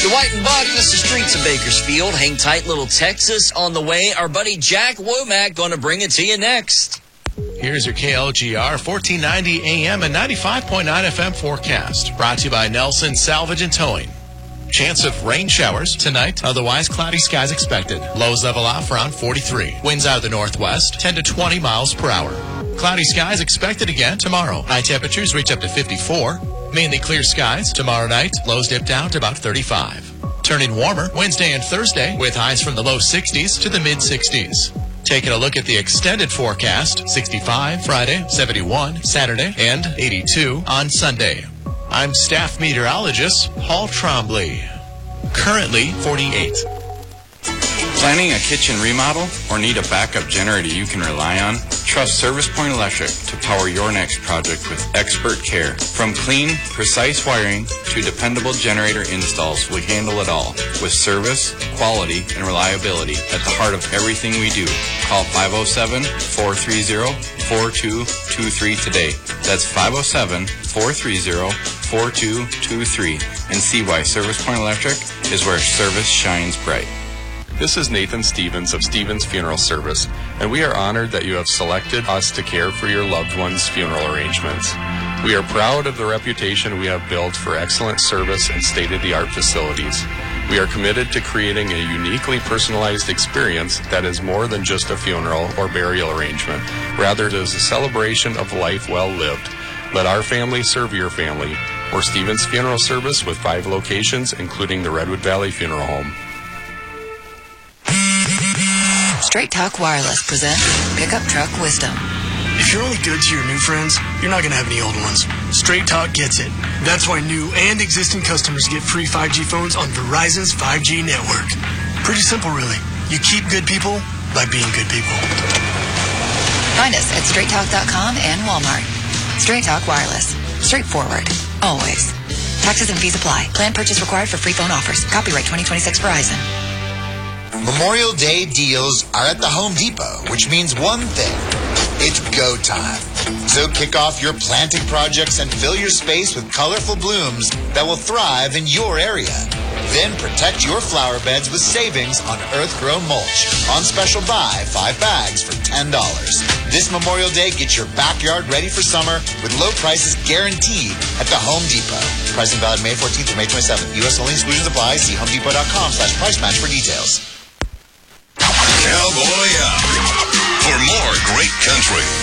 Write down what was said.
Dwight and Buck, this is Streets of Bakersfield. Hang tight, Little Texas on the way. Our buddy Jack Womack going to bring it to you next. Here's your KLGR 1490 AM and 95.9 FM forecast. Brought to you by Nelson Salvage and Towing. Chance of rain showers tonight. Otherwise, cloudy skies expected. Lows level off around 43. Winds out of the northwest, 10 to 20 miles per hour. Cloudy skies expected again tomorrow. High temperatures reach up to 54. Mainly clear skies. Tomorrow night, lows dip down to about 35. Turning warmer Wednesday and Thursday with highs from the low 60s to the mid 60s. Taking a look at the extended forecast, 65 Friday, 71 Saturday, and 82 on Sunday. I'm staff meteorologist Paul Trombley. Currently 48. Planning a kitchen remodel or need a backup generator you can rely on? Trust Service Point Electric to power your next project with expert care. From clean, precise wiring to dependable generator installs, we handle it all with service, quality, and reliability at the heart of everything we do. Call 507-430-4223 today. That's 507-430-4223 and see why Service Point Electric is where service shines bright. This is Nathan Stevens of Stevens Funeral Service, and we are honored that you have selected us to care for your loved one's funeral arrangements. We are proud of the reputation we have built for excellent service and state-of-the-art facilities. We are committed to creating a uniquely personalized experience that is more than just a funeral or burial arrangement. Rather, it is a celebration of life well lived. Let our family serve your family. We're Stevens Funeral Service with 5 locations, including the Redwood Valley Funeral Home. Straight Talk Wireless presents Pickup Truck Wisdom. If you're only good to your new friends, you're not going to have any old ones. Straight Talk gets it. That's why new and existing customers get free 5G phones on Verizon's 5G network. Pretty simple, really. You keep good people by being good people. Find us at straighttalk.com and Walmart. Straight Talk Wireless. Straightforward. Always. Taxes and fees apply. Plan purchase required for free phone offers. Copyright 2026 Verizon. Memorial Day deals are at the Home Depot, which means one thing. It's go time. So kick off your planting projects and fill your space with colorful blooms that will thrive in your area. Then protect your flower beds with savings on earth-grown mulch. On special buy, 5 bags for $10. This Memorial Day, get your backyard ready for summer with low prices guaranteed at the Home Depot. Pricing valid May 14th through May 27th. U.S. only, exclusions apply. See homedepot.com/price match for details. Cowboy up for more great country.